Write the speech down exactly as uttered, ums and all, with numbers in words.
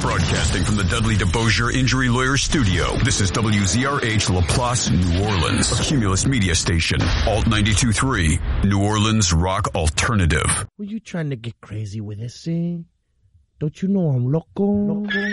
Broadcasting from the Dudley DeBosier Injury Lawyer Studio, this is W Z R H LaPlace, New Orleans, a Cumulus media station, Alt ninety-two point three, New Orleans rock alternative. Were you trying to get crazy with this, eh? Don't you know I'm loco? loco?